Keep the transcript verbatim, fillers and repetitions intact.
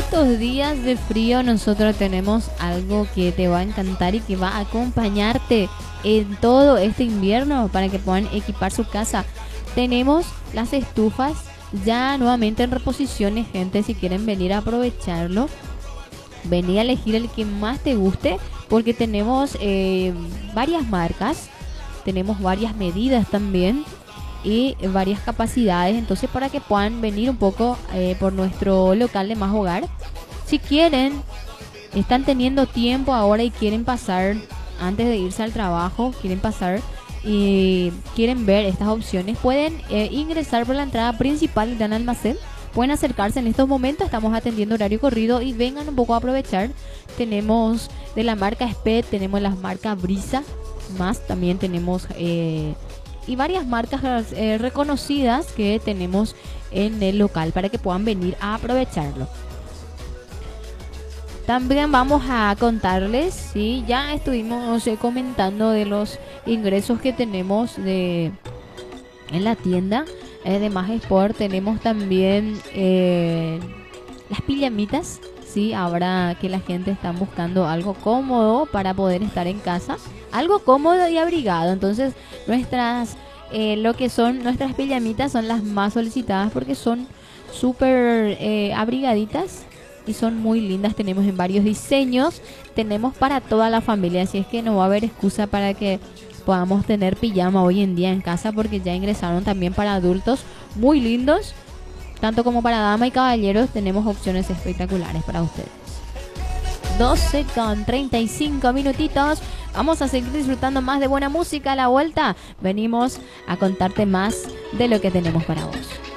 estos días de frío nosotros tenemos algo que te va a encantar y que va a acompañarte en todo este invierno para que puedan equipar su casa. Tenemos las estufas ya nuevamente en reposiciones, gente. Si quieren venir a aprovecharlo, vení a elegir el que más te guste, porque tenemos eh, varias marcas, tenemos varias medidas también y varias capacidades. Entonces, para que puedan venir un poco eh, por nuestro local de Más Hogar. Si quieren, están teniendo tiempo ahora y quieren pasar antes de irse al trabajo, quieren pasar y quieren ver estas opciones, pueden eh, ingresar por la entrada principal del Gran Almacén. Pueden acercarse en estos momentos, estamos atendiendo horario corrido y vengan un poco a aprovechar. Tenemos de la marca S P E D, tenemos la marca Brisa, más también tenemos eh, y varias marcas eh, reconocidas que tenemos en el local para que puedan venir a aprovecharlo. También vamos a contarles, sí, ya estuvimos eh, comentando de los ingresos que tenemos de en la tienda eh, de Más Sport. Tenemos también eh, las pijamitas, sí, ahora que la gente está buscando algo cómodo para poder estar en casa, algo cómodo y abrigado. Entonces nuestras eh, lo que son nuestras pijamitas son las más solicitadas porque son súper eh, abrigaditas y son muy lindas. Tenemos en varios diseños, tenemos para toda la familia, así es que no va a haber excusa para que podamos tener pijama hoy en día en casa, porque ya ingresaron también para adultos muy lindos, tanto como para dama y caballeros. Tenemos opciones espectaculares para ustedes. doce con treinta y cinco minutitos. Vamos a seguir disfrutando más de buena música. A la vuelta venimos a contarte más de lo que tenemos para vos.